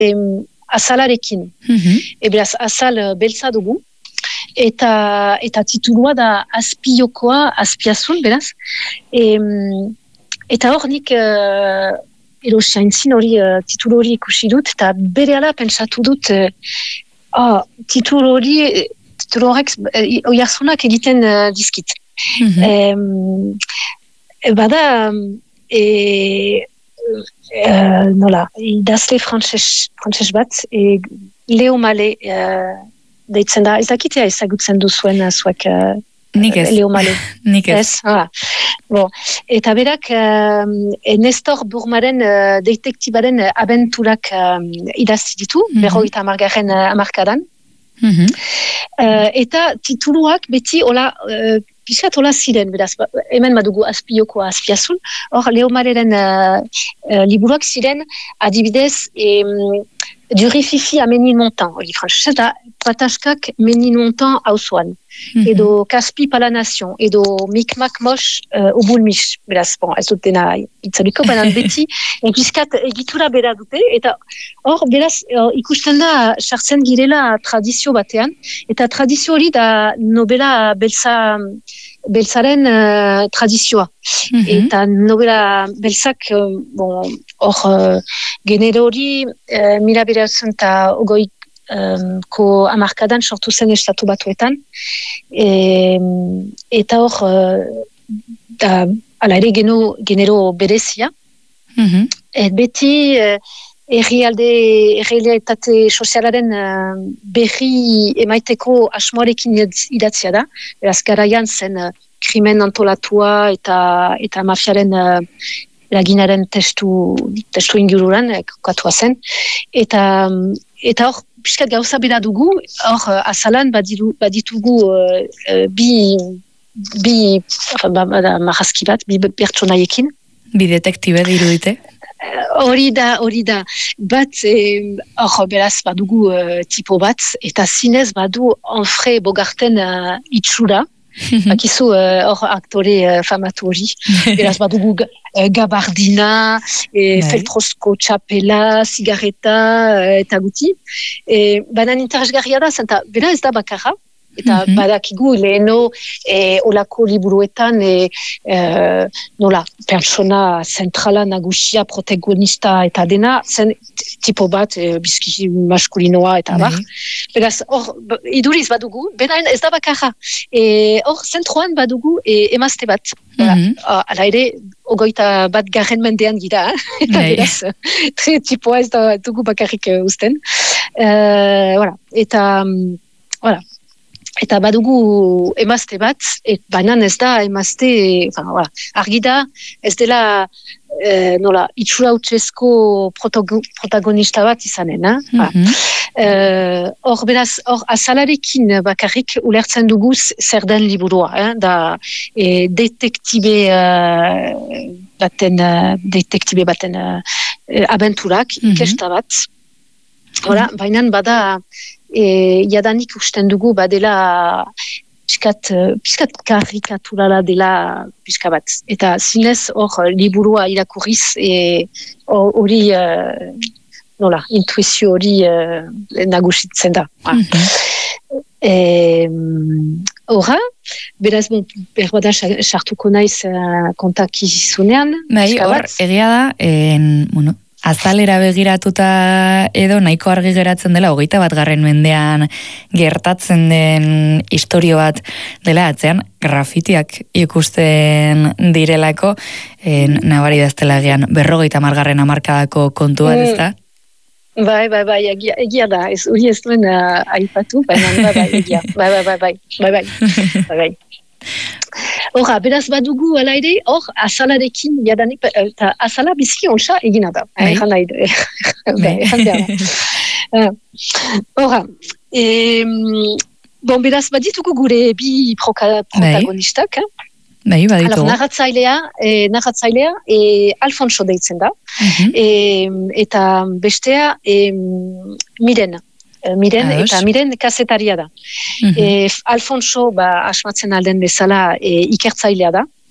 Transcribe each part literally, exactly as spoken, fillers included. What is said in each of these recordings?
em, azalarekin. Mm-hmm. E beraz, azal beltza dugu. Eta, eta titulua da azpiokoa, azpiazun, beraz. E, eta hor nik, uh, erosaintzin hori, uh, titulu hori ikusi dut, eta berehala pentsatu dut, uh, oh, titulu hori, titulu horrek uh, oiarzunak egiten uh, dizkit. Mm-hmm. E, bada, e, e, nola, idazle frantses, frantses bat, e, Leo Male, uh, deitzen da, ez dakitea ezagutzen duzuen zuek uh, Leo Male. Nik ez. Ah. Bon. Eta berak, uh, Nestor Burmaren uh, detektibaren uh, abenturak uh, idazti ditu, mm-hmm. berrogeita hamargarren uh, hamarkadan. Mm-hmm. Uh, eta tituluak beti hola, uh, pixkat hola ziren, beraz, hemen badugu azpioko azpiazun, hor Leo Maleren uh, uh, liburuak ziren, adibidez, em, Duri Fifi a Ménilmontant, hori frantzesez da, Pataskak Ménilmontant hauzoan, mm-hmm. edo Kaspi Palanation, edo Mikmak Mosh uh, Obulmish, beraz, bon, ez dut dena itzaliko, baina beti, egizkat egitura bera dute, eta hor, beraz, ikusten da, sartzen girela tradizio batean, eta tradizio hori da nobela beltza, beltzaren uh, tradizioa. Mm-hmm. Eta nobela beltzak, uh, bon, hor, uh, genero hori, uh, mila beratzen eta ogoi um, ko amarkadan sortu zen estatu batuetan. E, eta hor, uh, da, ala ere geno, genero berezia. Mm-hmm. Et beti, uh, herrialde, herrialdetate sozialaren uh, berri emaiteko asmoarekin idatzia da. Beraz, garaian zen uh, krimen antolatua eta, eta mafiaren uh, laginaren testu, testu ingururan, eh, kokatua zen. Eta, eta hor, piskat gauza bera dugu, hor, uh, azalan badiru, baditugu uh, uh, bi, bi, ba, ba, marrazki bat, bi pertsonaiekin. Bi detektibe dirudite? Hori da, hori da, bat, hor, beraz, badugu uh, tipo bat, eta zinez badu Onfre Bogarten uh, itxura, bakizu hor uh, aktore uh, famatu hori, beraz, badugu uh, gabardina, e, feltrosko txapela, zigarreta, uh, eta guti. E, banan interesgarria da, zenta, bera ez da bakarra, eta mm-hmm. badakigu leheno e, olako liburuetan e, e, nola, persona zentrala nagusia protagonista eta dena zen tipo bat e, bizki maskulinoa eta bar. Beraz, hor, iduriz badugu, benaen ez da bakarra. E, hor, zentroan badugu e, emazte bat. Mm-hmm. Hala ere, ogoita bat garren mendean gira, eta beraz, tre tipoa ez da dugu bakarrik uh, usten. Uh, voilà. Eta, um, voilà. Eta badugu emazte bat, et banan ez da emazte, enfin, voilà, argi da, ez dela eh, nola, itxura utzesko protagonista bat izanen. Hor, mm-hmm. eh, beraz, hor azalarekin bakarrik ulertzen dugu zer den liburua, eh, da eh, detektibe uh, baten, uh, detektibe baten uh, abenturak, mm-hmm. ikesta bat. Hora, mm-hmm. bainan bada E, jadanik usten dugu badela piskat, piskat karikaturala dela piska bat. Eta zinez hor liburua irakurriz hori e, nola, intuizio hori e, nagusitzen da. Mm-hmm. E, Hora, beraz, bon, berbada sartuko naiz uh, kontakizunean. Bai, hor, egia da, en, bueno, azalera begiratuta edo nahiko argi geratzen dela, hogeita bat garren mendean gertatzen den istorio bat dela atzean, grafitiak ikusten direlako, en, nabari daztela egian berrogeita margarren hamarkadako kontu bat, ez da? Bai, bai, bai, egia, egia da, ez hori ez duen uh, aipatu, baina bai, bai, egia, bai, bai, bai, bai, bai, bai, bai, bai. Hora, beraz badugu ala ere, hor, azalarekin, jadanik, eta azala bizki ontsa egina da. Egan nahi, egan behar. Hora, bon, beraz baditugu gure bi protagonistak. Bai, baditu. Alors, narratzailea, eh, narratzailea eh, Alfonso deitzen da. Mm-hmm. E, eta bestea eh, Miren. Miren, Ados. Eta Miren kasetaria da. Mm-hmm. E, Alfonso, ba, asmatzen alden bezala, e, ikertzailea da.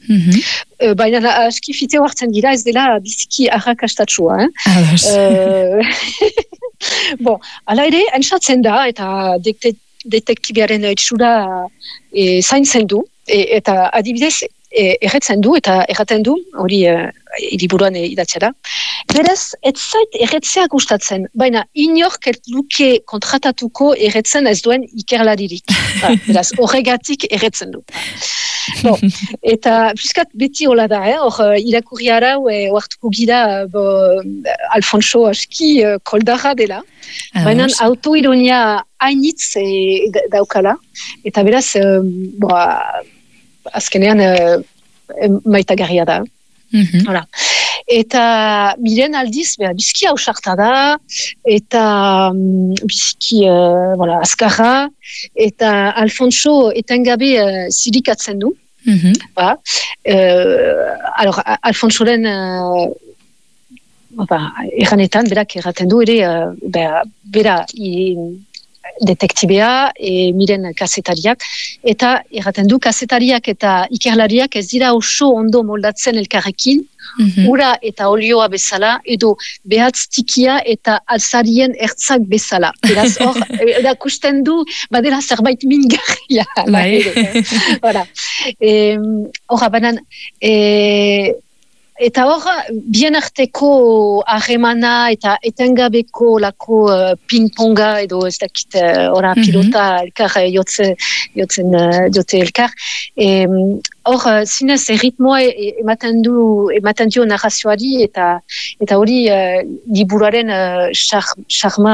Mm-hmm. Uh, baina aski fiteo hartzen gira ez dela biziki arrakastatsua. Eh? uh, bon, ala ere, entzatzen da, eta dekte, detektibiaren itxura e, zaintzen du, e, eta adibidez, e, erretzen du, eta erraten du, hori e, iliburuan e, idatzea da. Beraz, ez zait erretzea gustatzen, baina inork ez luke kontratatuko erretzen ez duen ikerlaririk. Ba, beraz, horregatik erretzen du. Bon, eta piskat beti hola da, eh? Hor irakurri arau e, oartuko gira bo, Alfonso aski e, koldarra dela, ah, baina autoironia hainitz e, daukala, eta beraz, e, bo, azkenean e, maitagarria da. Mm-hmm. Hola. Eta miren aldiz, beha, bizki hausarta da, eta um, bizki uh, voilà, azkarra, eta Alfonso etengabe uh, zirikatzen du. Mm-hmm. Ba. Uh, alors, Alfonsoren uh, ba, erranetan, berak erraten du ere, uh, bera, bera i, detektibea, e, miren kazetariak, eta erraten du kazetariak eta ikerlariak ez dira oso ondo moldatzen elkarrekin, mm-hmm. ura eta olioa bezala, edo behatz tikia eta alzarien ertzak bezala. Eraz hor, erakusten du, badela zerbait mingarria. Bai. Hora. Hora, banan, e, eta hor, bien arteko harremana eta etengabeko lako uh, ping-ponga edo ez dakit ora uh, pilota mm-hmm. elkar jotze, jotzen uh, jote elkar. Hor, uh, zinez erritmoa ematen du, ematen dio narrazioari eta eta hori uh, liburuaren uh, charma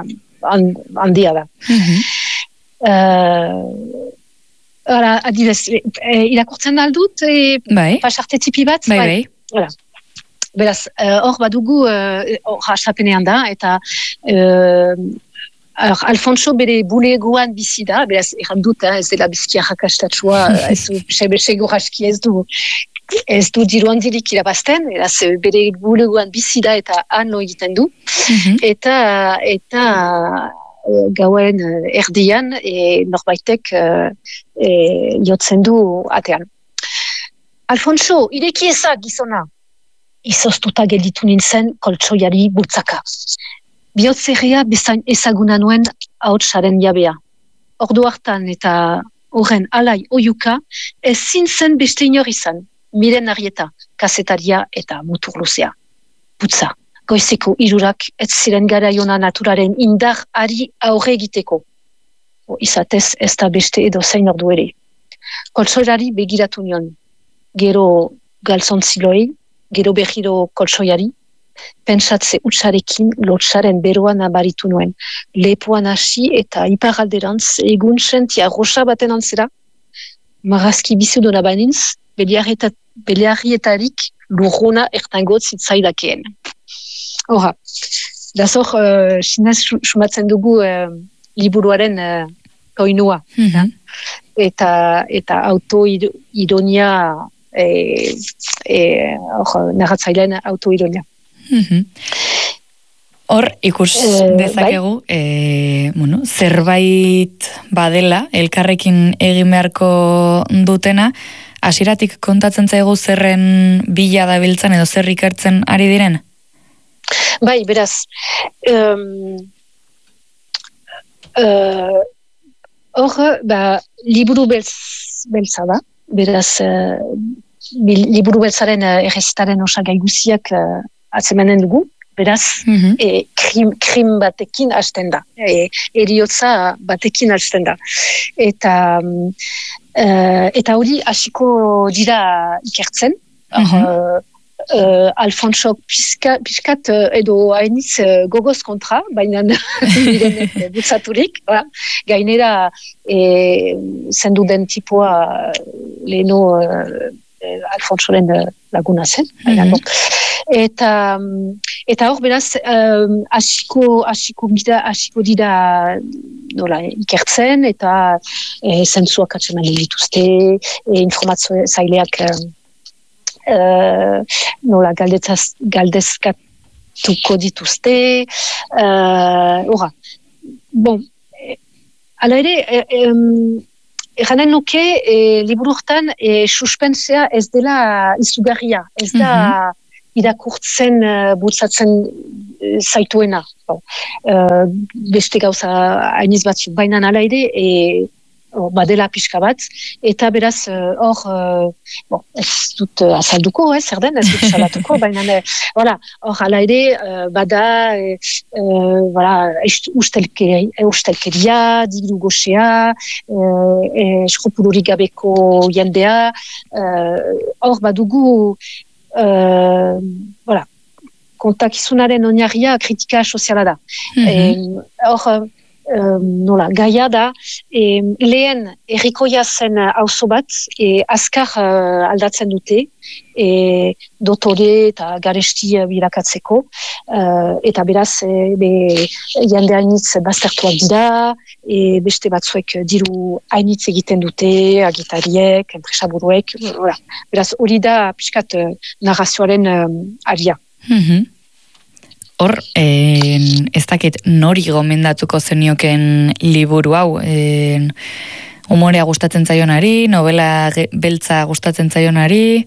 handia da. Mm-hmm. Uh, Hala, adibidez, e, irakurtzen aldut, e, bai. Pasarte tipi bat? Bai, bai. Voilà. Beraz, hor uh, badugu, hor uh, hasapenean da, eta uh, alors, Alfonso bere bulegoan bizi da, beraz, errandut, eh, ez dela bizki arrakastatsua, ez du, sego raski ez du, ez du diru handirik irabazten, beraz, bere bulegoan bizi da eta han lo egiten du, mm-hmm. eta, eta gauen erdian, e, norbaitek e, e, jotzen du atean. Alfonso, ireki ezak gizona. Izoztuta gelditu nintzen koltsoiari bultzaka. Bihotzerria bezain ezaguna nuen ahotsaren jabea. Ordu hartan eta horren alai oiuka, ezin zen beste inor izan. Miren Arrieta, kazetaria eta mutur luzea. Putza, goizeko irurak ez ziren garaiona naturaren indar ari aurre egiteko. O, izatez ez da beste edo zein ordu ere. Koltsoirari begiratu nion. Gero galzontziloei, gero behiro koltsoiari, pentsatze utxarekin lotsaren beroan abaritu nuen. Lepoan hasi eta iparalderantz egun sentia rosa baten antzera, marazki bizudona banintz, beliarrietarik lurrona ertangot zitzaidakeen. Hora, dazor, uh, sinaz sumatzen dugu uh, liburuaren uh, koinua. Mm-hmm. Eta, eta autoironia E, e, or, narratzailean autoironia. Mm-hmm. Hor, ikus e, dezakegu, bai? e, bueno, zerbait badela, elkarrekin egin beharko dutena, hasieratik kontatzen zaigu zerren bila dabiltzan edo zer ikertzen ari diren? Bai, beraz, um, uh, hor, ba, liburu beltz, beltza da, beraz, uh, liburu beltzaren uh, errezitaren osagai guziak uh, atzemanen dugu, beraz, mm-hmm. e, krim, krim batekin hasten da, e, eriotza batekin hasten da. Eta, um, uh, eta hori hasiko dira ikertzen, mm-hmm. uh, uh, Alfonso piskat uh, edo hainiz uh, gogoz kontra, baina diren butzaturik, voilà. Gainera e, zendu den tipoa leheno uh, Alfonsoren laguna zen. Mm-hmm. Eta, eta hor beraz, um, asiko, asiko, dira, asiko dira nola, ikertzen, eta e, zentzuak atzemanen dituzte, e, informazio zaileak uh, nola, galdezaz, galdezkatuko dituzte. Uh, ora, bon, ala ere, um, erranen nuke, e, libururtan e, suspensea ez dela izugarria, ez da mm-hmm. irakurtzen, uh, bultzatzen uh, zaituena. Uh, beste gauza hainiz batzuk bainan ala ere, e, oh, badela pixka bat, eta beraz hor, uh, uh, bon, ez dut uh, azalduko, eh, zer den, ez dut salatuko, baina hor uh, ala ere, uh, bada uh, voilà, ustelkeria, ustelkeria, diru goxea, uh, eskrupulorik gabeko jendea, hor uh, badugu Uh, voilà. kontakizunaren oinarria kritika soziala da. Mm-hmm. Hor, e, nola, gaia da, e, lehen errikoia zen auzo bat, e, azkar uh, aldatzen dute, e, dotore eta garesti bilakatzeko, uh, eta beraz, e, be, jende hainitz baztertuak dira, e, beste batzuek diru hainitz egiten dute, agitariek, enpresaburuek, beraz, hori da pixkat uh, narrazioaren um, aria. Mm-hmm. Hor, en, ez dakit nori gomendatuko zenioken liburu hau, en, humorea gustatzen zaionari, novela ge, beltza gustatzen zaionari?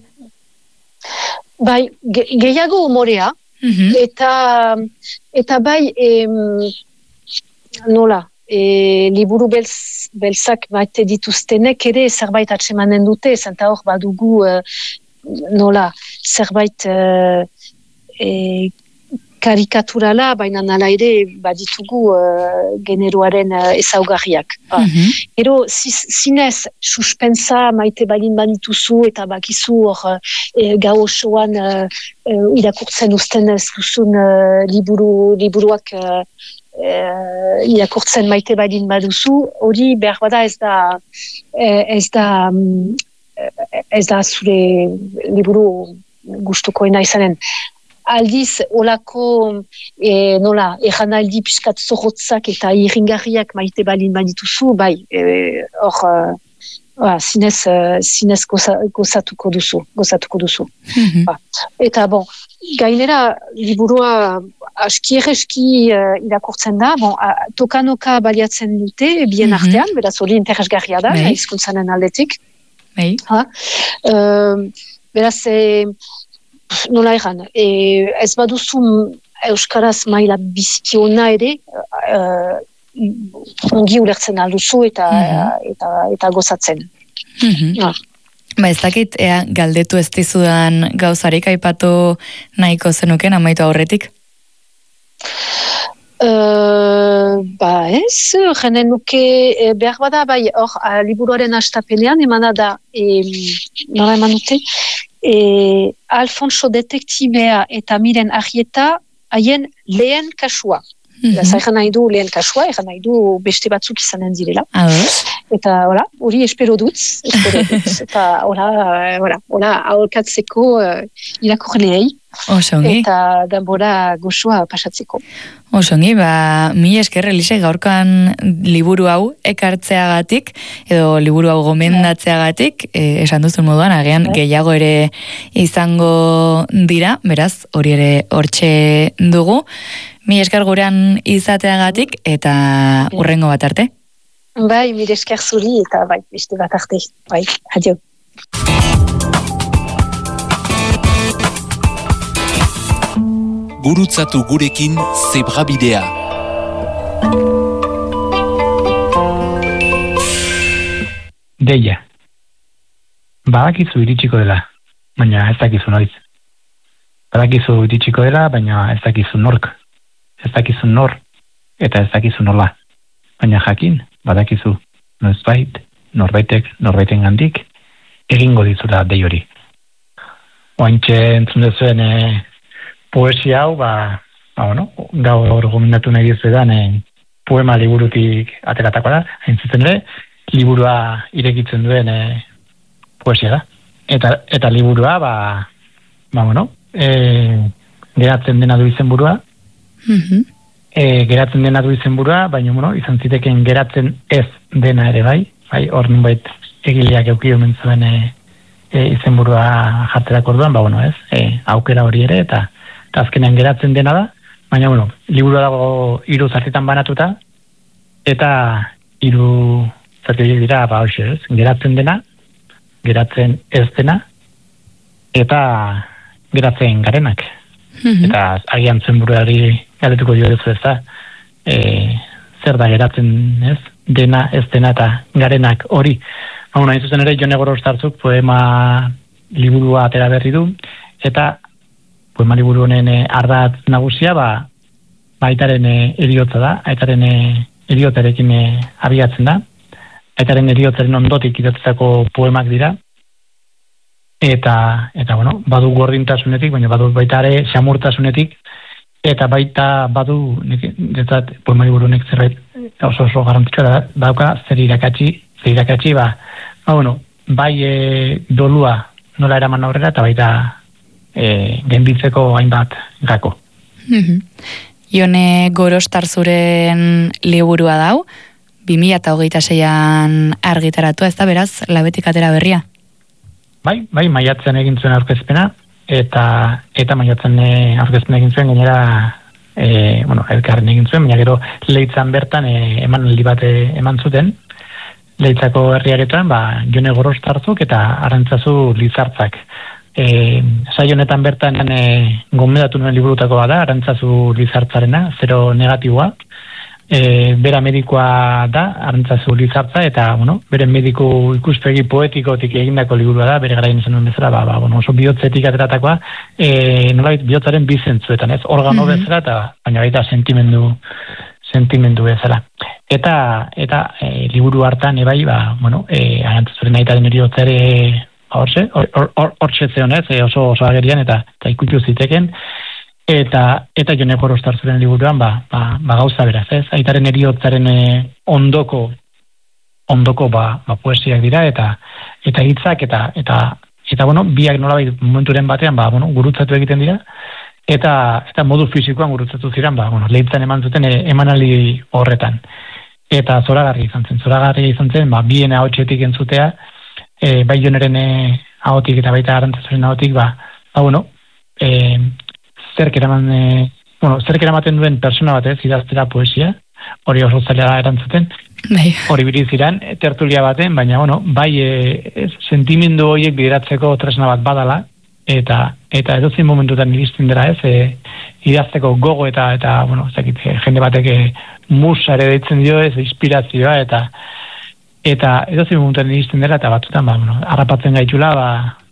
Bai, ge, gehiago humorea, mm-hmm. eta, eta bai, em, nola, e, liburu beltz, beltzak maite dituztenek ere zerbait atsemanen dute, zenta hor badugu, e, nola, zerbait e, e, karikaturala, baina nala ere baditugu uh, generoaren uh, ezaugarriak. Mm-hmm. Ero, zinez, suspensa maite balin banituzu eta bakizu hor e, gau osoan uh, uh, irakurtzen usten ez duzun uh, liburu, liburuak uh, uh, irakurtzen maite balin baduzu, hori behar bada ez da ez da um, ez da zure liburu gustukoena izanen. Aldiz, olako, e, nola, erranaldi piskat zorrotzak eta irringarriak maite balin badituzu, bai, hor, e, zinez, zinez goza, gozatuko duzu, gozatuko duzu. Mm-hmm. Ba. Eta, bon, gainera, liburua aski erreski uh, irakurtzen da, bon, a, tokanoka baliatzen dute, bien mm-hmm. artean, beraz hori interesgarria da, hizkuntzanen aldetik. Bai. Uh, beraz, e, nola egan, e, ez baduzu euskaraz maila bizikiona ere, uh, ongi ulertzen alduzu eta, mm-hmm. eta, eta gozatzen. Mm-hmm. Ja. Ba ez dakit, ea, galdetu ez dizudan gauzarik aipatu nahiko zenuken amaitu aurretik? Uh, ba ez, jenen nuke e, behar bada, bai, hor, liburuaren astapenean, emana da, e, nola eman dute, E, Alfonso detektibea eta Miren Arrieta haien lehen kasua. Mm-hmm. Egan nahi du lehen kasua, egan nahi du beste batzuk izanen direla. Ah, eta hori espero dut, espero dut. Eta hori aholkatzeko uh, irakurleei. Osongi. Eta denbora goxua pasatzeko. Osongi, ba, mi esker Elise gaurkan liburu hau ekartzeagatik, edo liburu hau gomendatzeagatik, eh, esan duzun moduan, agian yeah. gehiago ere izango dira, beraz, hori ere hortxe dugu. Mi esker gurean izateagatik, eta yeah. urrengo bat arte. Bai, mi esker zuri, eta bai, beste bat arte. Bai, adio. Gurutzatu gurekin Zebrabidea. Deia. Badakizu iritsiko dela, baina ez dakizu noiz. Badakizu iritsiko dela, baina ez dakizu nork. Ez dakizu nor, eta ez dakizu nola. Baina jakin, badakizu noizbait, norbaitek, norbaiten gandik, egingo dizula dei hori. Oaintxe entzun dezuen e, poesia hau, ba, ba bueno, gaur gomendatu nahi dizuedan e, poema liburutik ateratako da, hain zuzen ere, liburua irekitzen duen e, poesia da. Eta, eta liburua, ba, ba bueno, e, geratzen dena du izenburua, mm-hmm. e, geratzen dena du izenburua, baina, bueno, izan ziteken geratzen ez dena ere bai, bai, hor nunbait egileak eukio mentzuen e, e, izenburua jarterako orduan, ba, bueno, ez, e, aukera hori ere, eta, eta azkenean geratzen dena da, baina, bueno, liburua dago hiru zatitan banatuta, eta hiru zati horiek dira, ba, hoxe, ez? Geratzen dena, geratzen ez dena, eta geratzen garenak. Mm-hmm. Eta agian zen buruari galetuko dio ez da, e, zer da geratzen ez, dena, ez dena eta garenak hori. Hau nahi zuzen ere, Jone Gorostartzuk poema liburua atera berri du, eta poema liburu honen e, ardatz nagusia, ba, ba aitaren e, eriotza da, aitaren e, eriotzarekin e, abiatzen da, aitaren eriotzaren ondotik idatzitako poemak dira, eta, eta bueno, badu gordintasunetik, baina badu baita ere xamurtasunetik, eta baita badu, netzat, poema liburu honek zerbait oso oso garrantzitsua da, dauka zer irakatsi, zer irakatsi, ba, ba bueno, bai e, dolua nola eraman aurrera, eta baita e, genditzeko hainbat gako. Mm-hmm. Jone Gorostarzuren liburua dau, bi mila hogeita seian argitaratu, ez da beraz, Labetik atera berria? Bai, bai, maiatzen egin zuen aurkezpena, eta eta maiatzen e, aurkezpena egin zuen, gainera, e, bueno, elkarren egin zuen, baina gero Leitzan bertan e, emanaldi bat e, eman zuten, Leitzako herriaretan, ba, Jone Gorostartzuk eta Arantzazu Lizartzak. E, sai honetan bertan e, gomendatu nuen liburutakoa da, Arantzazu Lizartzarena, zero negatiboa, e, bera medikoa da, Arantzazu Lizartza, eta, bueno, bere mediku ikuspegi poetikotik egindako liburua da, bere garaien zenuen bezala, ba, ba, bueno, oso bihotzetik ateratakoa, e, nolabait bihotzaren bizentzuetan, ez, organo mm-hmm. bezala, eta baina baita sentimendu, sentimendu bezala. Eta, eta e, liburu hartan, ebai, ba, bueno, e, Arantzazuren aitaren eriotzare, hortxe, hortxe zeonez, e, oso, oso agerian, eta, eta ikutu ziteken, eta, eta Jone Gorostarzuren liburuan, ba, ba, ba gauza beraz, ez? Aitaren eriotzaren e, ondoko, ondoko, ba, ba poesiak dira, eta, eta hitzak, eta, eta, eta, bueno, biak nolabait momenturen batean, ba, bueno, gurutzatu egiten dira, eta, eta modu fisikoan gurutzatu ziren, ba, bueno, Leitzan eman zuten e, emanaldi horretan. Eta zoragarri izan zen, zoragarri izan zen, ba, bien ahotsetik entzutea, e, bai Joneren ahotik eta baita Arantzazuren ahotik, ba, ba, bueno, e, zerk eraman, e, bueno, zerk eramaten duen persona batez, idaztera poesia, hori oso zaila da erantzuten, hori biriziran, tertulia baten, baina, bueno, bai e, sentimendu horiek bideratzeko tresna bat badala, eta eta edozein momentutan iristen dira ez, e, idazteko gogo eta, eta bueno, zakit, jende batek e, musa ere deitzen dio ez, inspirazioa, eta eta edozein momentutan iristen dira, eta batzutan, ba, bueno, harrapatzen gaitula, ba,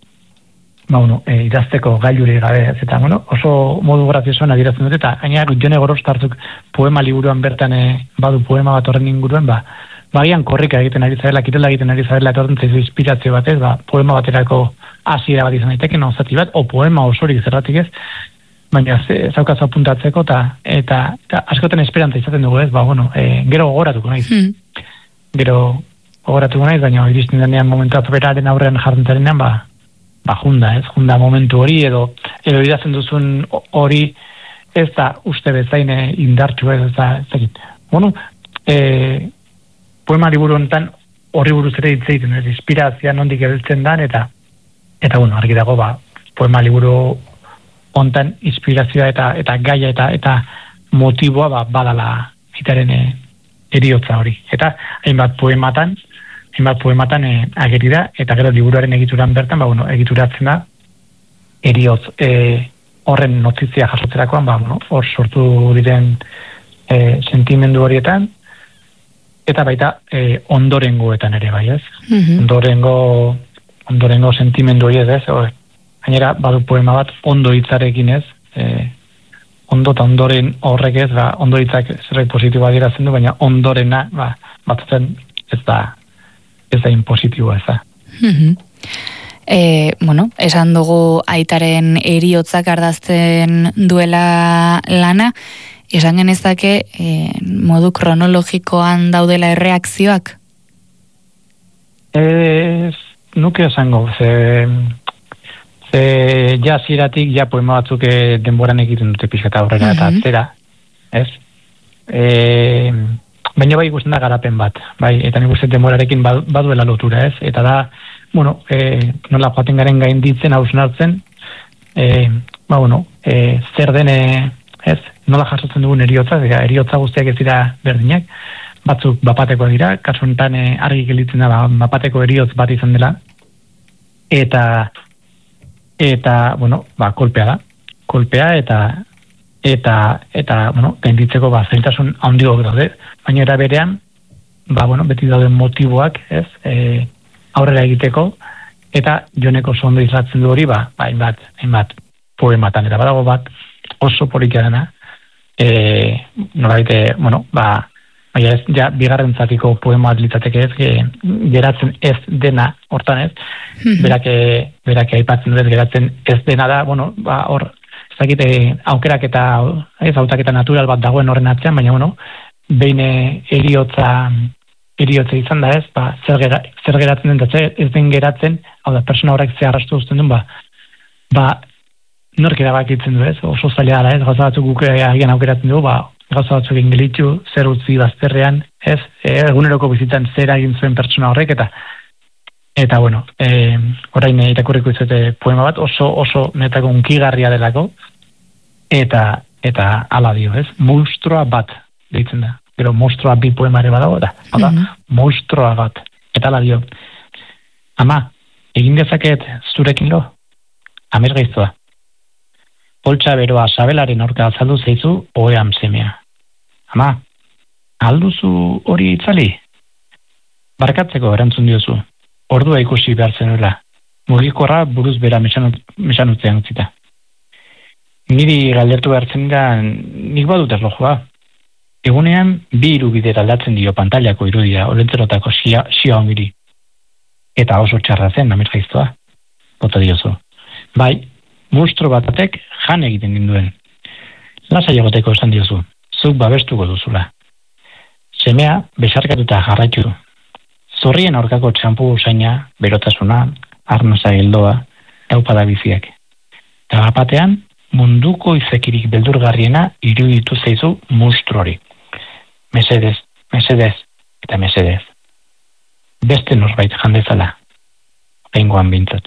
ba, bueno, e, idazteko gailuri gabe, ez, eta, bueno, oso modu graziosoan adierazten dute, eta gainera Jone Gorostartzuk poema liburuan bertan e, badu poema bat horren inguruan, ba, bagian korrika egiten ari zarela, kirola egiten ari zarela, eta horren zaizu inspirazio batez, ba, poema baterako hasiera bat izan daiteke, no, zati bat, o poema osorik zerratik ez, baina zaukaz apuntatzeko, eta, eta, eta askoten esperantza izaten dugu ez, ba, bueno, e, gero gogoratuko naiz. Mm. Gero gogoratuko naiz, baina iristen denean momentu beraren aurrean jartzen zarenean, ba, ba, junda, ez, junda momentu hori, edo, edo idazten duzun hori, ez da uste bezain indartxu ez, ez da, ez da, bueno, e, poema liburu honetan horri buruz ere hitz egiten, ez, inspirazioa nondik ebiltzen dan, eta, eta, bueno, argi dago, ba, poema liburu hontan inspirazioa eta eta gaia eta eta motiboa ba, badala aitaren e, eriotza hori. Eta hainbat poematan, hainbat poematan e, ageri da, eta gero liburuaren egituran bertan, ba, bueno, egituratzen da eriotz e, horren notizia jasotzerakoan, ba, bueno, hor sortu diren e, sentimendu horietan, eta baita e, ondorengoetan ere bai, ez? Mm-hmm. Ondorengo, ondorengo sentimendu hori ez, ez? Gainera, badu poema bat, ondo hitzarekin ez, e, ondo eta ondoren horrek ez, ba, ondo hitzak zerbait positiboa adierazten du, baina ondorena, ba, batzutzen ez da, ez da impositiboa ez da. Mm-hmm. E, bueno, esan dugu aitaren eriotzak ardazten duela lana, esan genezake e, modu kronologikoan daudela erreakzioak? Ez, nuke esango, ze... E, ja ziratik, ja poema batzuk e, denboran egiten dute pixka aurrera mm-hmm. eta atzera, ez? E, baina bai ikusten da garapen bat, bai, eta nik uste denborarekin baduela lotura, ez? Eta da, bueno, e, nola joaten garen gainditzen, hausnartzen, e, ba, bueno, e, zer den, e, ez? Nola jasotzen dugun eriotza, eriotza guztiak ez dira berdinak, batzuk bapateko dira, kasu honetan e, argi gelditzen da ba, bapateko heriotz bat izan dela, eta eta, bueno, ba, kolpea da, kolpea eta eta, eta bueno, gainditzeko ba, zailtasun handiago daude, baina era berean, ba, bueno, beti dauden motiboak, ez, e, aurrera egiteko, eta Joneko oso ondo islatzen du hori, ba, ba hainbat, hainbat poematan, eta badago bat oso polikia dena, e, nolabait, bueno, ba, baina ez, ja, bigarren zatiko poema litzateke ez, e, geratzen ez dena hortan ez, berak, berak aipatzen dut geratzen ez dena da, bueno, ba, hor, ez dakite, aukerak eta, ez, hautaketa natural bat dagoen horren atzean, baina, bueno, behin eriotza, eriotza izan da ez, ba, zer, gera, zer geratzen den, zer ez den geratzen, hau da, persona horrek ze arrastu duzten duen, ba, ba, nork erabakitzen du ez, oso zaila da ez, gauza batzuk guk agian aukeratzen dugu, ba, gauza batzuk ingelitu, zer utzi bazterrean, ez, eguneroko bizitzan zer egin zuen pertsona horrek, eta, eta bueno, e, orain irakurriko izate poema bat, oso, oso netako unkigarria delako, eta, eta ala dio, ez, monstrua bat, deitzen da, gero monstrua bi poemare badago, da, mm -hmm. monstrua bat, eta ala dio, ama, egin dezaket zurekin lo, amez gaiztoa. Poltsa beroa sabelaren aurka azaldu zeizu oeam semea. Ama, alduzu hori itzali? Barkatzeko erantzun diozu. Ordua ikusi behar zenuela. Mugikorra buruz bera mesanutzean utzita. Niri galdertu behar zenera nik badut erlojua. Egunean bi irubidera aldatzen dio pantailako irudia olentzerotako xia, xia ongiri. Eta oso txarra zen, amir gaiztoa. Bota diozu. Bai, monstro batatek jan egiten ginduen. Lasa jagoteko esan diozu, zuk babestuko duzula. Semea besarkatuta jarraitu du. Zorrien aurkako txampu usaina, berotasuna, arnasa geldoa, eupada biziak. Eta bapatean, munduko izekirik beldurgarriena iruditu zeizu monstruori. Mesedez, mesedez, eta mesedez. Beste norbait jandezala, behingoan bintzat.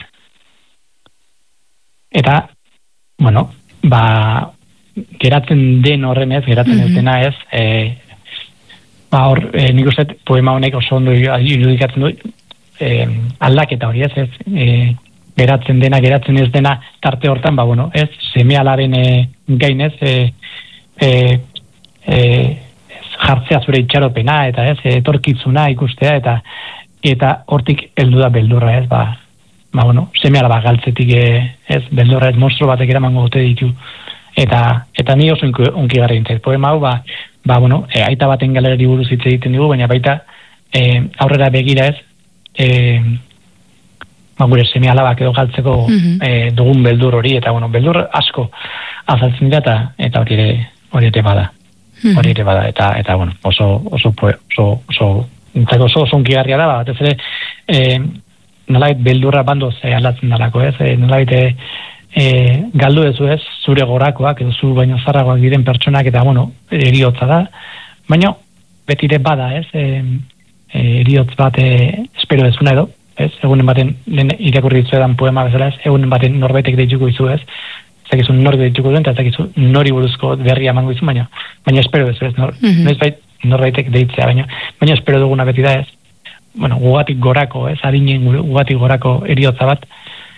Eta, bueno, ba, geratzen den horren ez, geratzen mm-hmm. ez dena ez, e, ba, hor, e, nik uste poema honek oso ondo irudikatzen du, e, aldaketa hori ez, ez, e, geratzen dena, geratzen ez dena tarte hortan, ba, bueno, ez, seme alaren e, gainez, e, e, e, jartzea zure itxaropena, eta ez, etorkizuna ikustea, eta eta hortik heldu da beldurra ez, ba, ba, bueno, seme alaba galtzetik ez, beldurra ez, monstro batek eramango gote ditu, eta eta ni oso unkigarri intzait, poema hau, ba, ba, bueno, e, aita baten galerari buruz hitz egiten dugu, baina baita e, aurrera begira ez, e, ba, gure seme alabak edo galtzeko mm-hmm. e, dugun beldur hori, eta, bueno, beldur asko azaltzen dira, eta, eta hori ere, hori ere bada, mm-hmm. hori ere bada, eta, eta, bueno, oso, oso, oso, oso, Entzako oso oso unkigarria da, bat ez ere, e, nolabait beldurra bandoz e, aldatzen dalako, ez? E, nolabait e, e, galdu ezu ez, zure gorakoak, edo zu baino zarragoak diren pertsonak, eta, bueno, eriotza da, baina betire bada, ez? E, e, eriotz bat e, espero ezuna edo, ez? Egunen baten, lehen irakurri ditzuedan poema bezala, ez? Egunen baten norbaitek deituko izu, ez? Zakizun nork deituko duen, eta zakizu nori buruzko berria emango izu, baina, baina espero ezu, ez? Nor, mm-hmm. Noiz bait, norbaitek deitzea, baina, baina espero duguna beti da ez, bueno, gugatik gorako, ez, adinen gugatik gorako eriotza bat,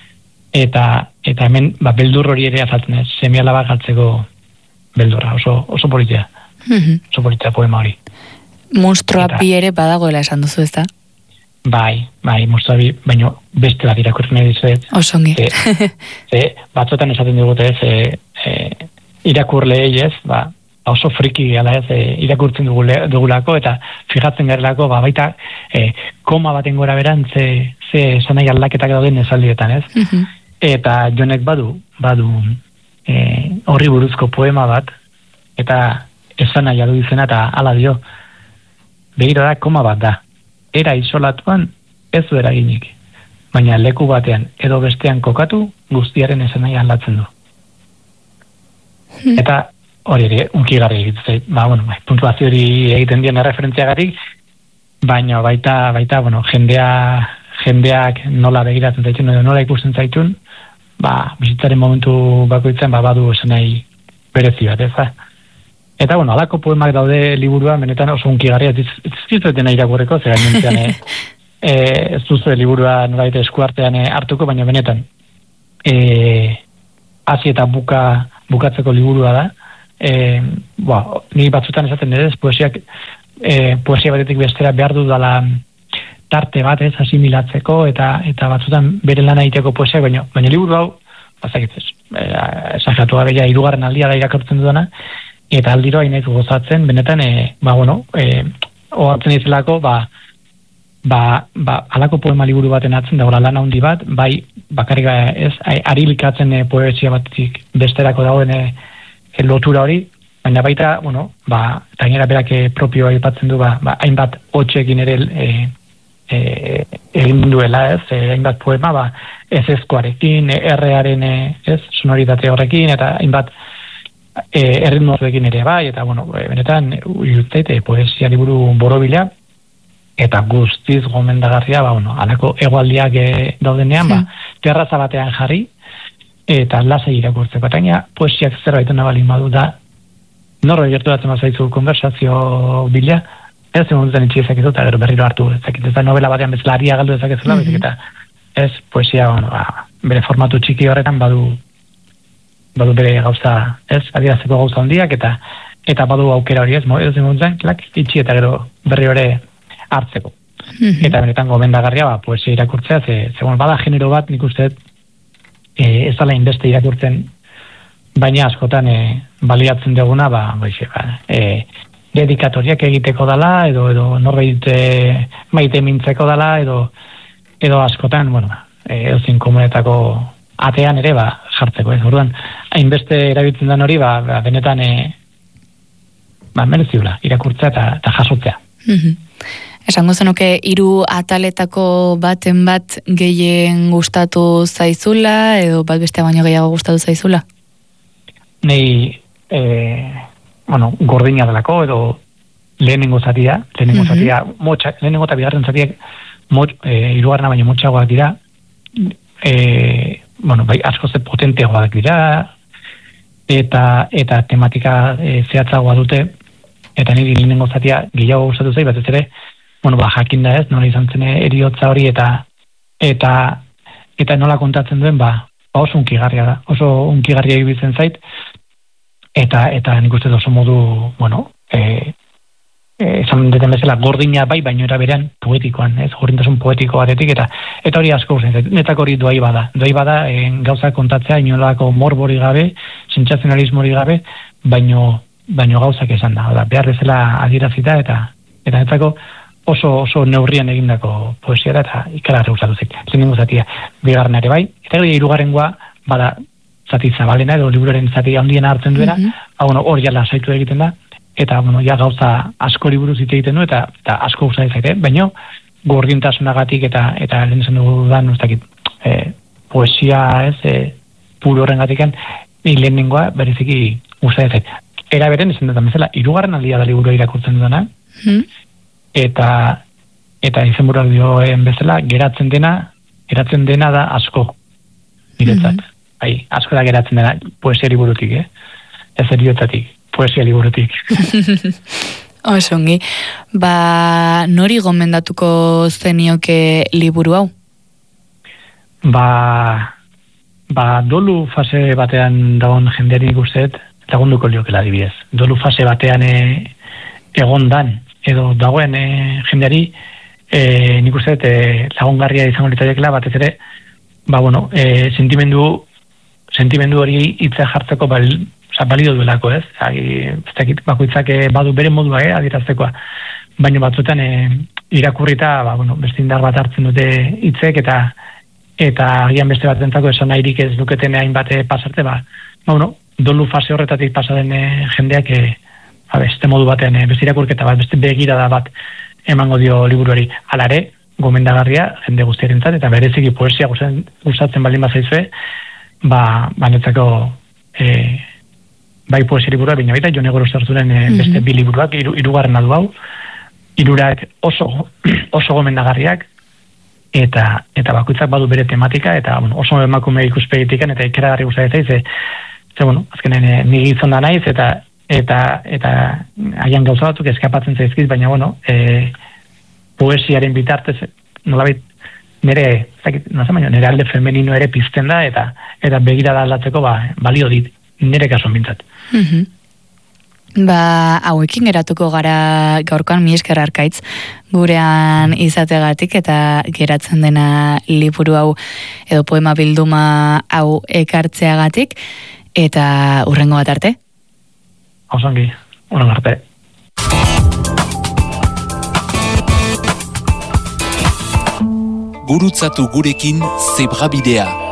eta eta hemen, ba, beldur hori ere azaltzen ez, seme alaba galtzeko beldurra, oso, oso politia, mm-hmm. oso politia poema hori. Monstrua bi ere badagoela esan duzu, ez da? Bai, bai, monstrua bi, baina beste bat irakurri nahi dizuet. Osongi. Ze, ze, batzotan esaten digute ez, e, e, irakurleei ez, ba, oso friki gala ez, e, irakurtzen dugule, dugulako, eta fijatzen garelako, ba, baita e, koma baten gora beran, ze, ze sanai aldaketak dauden esaldietan, ez? Mm-hmm. Eta Jonek badu, badu e, horri buruzko poema bat, eta esan nahi adu izena, eta ala dio, begira da, koma bat da. Era isolatuan ez du eraginik, baina leku batean edo bestean kokatu guztiaren esan nahi aldatzen du. Mm. Eta hori ere, unkigarri egiten, ba, bueno, bai, puntuazio hori egiten dien erreferentziagatik, baina baita, baita, bueno, jendea, jendeak nola begiratzen zaitun, nola ikusten zaitun, ba, bizitzaren momentu bakoitzen, ba, badu esan nahi berezi bat, ez da? Eta, bueno, alako poemak daude liburua, benetan oso unkigarria, ez dizkizuetena irakurreko, zer gainentzean, e, e, ez duzu liburua nolait eskuartean e, hartuko, baina benetan, e, hasi eta buka, bukatzeko liburua da, e, ba, ni batzutan esaten ere, poesiak, e, poesia batetik bestera behar du dala tarte bat, ez, asimilatzeko, eta eta batzutan bere lana egiteko poesiak, baina, baina liburu hau, bazakitzez, esagatu gabe ja, hirugarren aldia da irakurtzen dudana, eta aldiro hain naiz gozatzen, benetan, e, ba, bueno, e, ohartzen izelako, ba, ba, ba, alako poema liburu baten atzen dagoela lan handi bat, bai, bakarrik ez, arilikatzen e, poesia batetik besterako dagoen e, e, lotura hori, baina baita, bueno, ba, eta gainera berak e, propioa aipatzen du, ba, ba, hainbat hotxekin ere e, e, egin duela, ez, e, hainbat poema, ba, ez ezkoarekin, errearen, e, ez, sonoritate horrekin, eta hainbat E, erritmoekin ere bai, eta bueno, benetan urteit e, poesia liburu borobila, eta guztiz gomendagarria, ba, bueno, alako egualdiak e, daudenean, ba, terraza batean jarri, eta lasai irakurtzeko, eta gaina poesiak zerbait nabalin badu da, norro gerturatzen bazaizu konversazio bila, ez egun itxiezak ez, eta gero berriro hartu, ezakit, ez da novela batean bezala aria galdu ezakezula, mm-hmm. eta ez, poesia, bueno, ba, bere formatu txiki horretan badu, badu bere gauza, ez, adierazeko gauza handiak, eta eta badu aukera hori ez, ez egun klak, itxi eta gero berri hori hartzeko. Mm-hmm. Eta benetan gomendagarria, ba, poesia irakurtzea, ze, ze bueno, bada genero bat, nik uste, e, ez dala inbeste irakurtzen, baina askotan e, baliatzen duguna, ba, baixe, ba, e, dedikatoriak egiteko dala, edo, edo norbait e, maite mintzeko dala, edo, edo askotan, bueno, e, euzin komunetako atean ere, ba, jartzeko, ez, orduan, hainbeste erabiltzen den hori, ba, ba benetan, e, ba, mereziula, irakurtzea eta, eta jasotzea. Mm-hmm. Esango zenuke, hiru ataletako baten bat gehien gustatu zaizula, edo bat bestea baino gehiago gustatu zaizula? Nei, e, bueno, gordina delako, edo lehenengo zatia, lehenengo mm-hmm. zatia, motxa, lehenengo eta bigarren zatiak, mot, e, hirugarrena baino motxagoak dira, e, bueno, bai, asko ze potenteagoak dira, eta eta tematika e, zehatzagoa dute, eta niri lehenengo zatia gehiago gustatu zait, bat ez ere, bueno, ba, jakin da ez, nola izan zen eriotza hori, eta eta eta nola kontatzen duen, ba, ba oso unkigarria da, oso unkigarria ibiltzen zait, eta eta nik uste oso modu, bueno, e, esan deten bezala gordina bai, baino era berean poetikoan, ez, gordintasun poetiko batetik, eta eta hori asko gustatzen zait, netak hori doai bada, doai bada e, gauza kontatzea, inolako morbori gabe, sentsazionalismori gabe, baino, baino gauzak esan da, da behar bezala adierazita, eta eta netzako oso oso neurrian egindako poesia da, eta ikaragarri gustatu zait, lehenengo zatia, bigarren ere bai, eta gero hirugarrengoa bada zati zabalena, edo liburuaren zati handiena hartzen duena, mm-hmm. ba, bueno, hor jala saitu egiten da, eta, bueno, ja gauza asko buruz hitz egiten du, eta, eta asko gustatzen zaite, baina gordintasunagatik eta eta lehen esan dudan, ez dakit, e, poesia, ez, e, puro horrengatikan, ni lehenengoa bereziki gustatzen zait. Era beren, esan dut bezala, hirugarren aldia da liburua irakurtzen dudana, hmm. eta eta izenburuak dioen bezala, geratzen dena, geratzen dena da asko, niretzat. Hmm. Bai, asko da geratzen dena poesia liburutik, eh? Ez eriotatik. Poesia liburutik. Osongi. Ba, nori gomendatuko zenioke liburu hau? Ba, ba dolu fase batean dagoen jendeari guztet, lagunduko liokela adibidez. Dolu fase batean e, egondan, edo dagoen e, jendeari, e, nik uste e, lagungarria izango litaiekela, batez ere, ba, bueno, e, sentimendu, sentimendu hori hitza jartzeko bal, oza, balido duelako, ez? Ez dakit, bakoitzak badu bere modua, eh, adieraztekoa. Baina batzutan e, irakurrita, ba, bueno, beste indar bat hartzen dute hitzek, eta eta agian beste bat entzako esan nahirik ez duketen hainbat pasarte, ba, ba, bueno, dolu fase horretatik pasaden e, jendeak, e, ba, beste modu batean, e, beste irakurketa bat, beste begirada bat emango dio liburuari. Hala ere, gomendagarria, jende guztiarentzat, eta bereziki poesia gustatzen baldin bazaizue, ba, ba netzako e, bai poesia liburua, baina baita Jone Gorostarzuren e, beste mm-hmm. bi liburuak, iru, irugarren adu hau, irurak oso, oso gomendagarriak, eta eta bakoitzak badu bere tematika, eta bueno, oso emakume ikuspegitikan, eta ikeragarri gustatzen zaiz, ze, ze bueno, azkenen e, ni gizon da naiz, eta eta eta haian gauza batzuk eskapatzen zaizkiz, baina bueno, e, poesiaren bitartez nolabait nere, zakit, no baina, nere alde femenino ere pizten da eta eta begirada aldatzeko ba, balio dit, nere kasuan bintzat. Mhm. Ba, hauekin geratuko gara gaurkoan, mi esker Arkaitz, gurean izategatik eta geratzen dena liburu hau edo poema bilduma hau ekartzeagatik, eta hurrengo bat arte. Osongi, hurrengo arte. Gurutzatu gurekin Zebrabidea.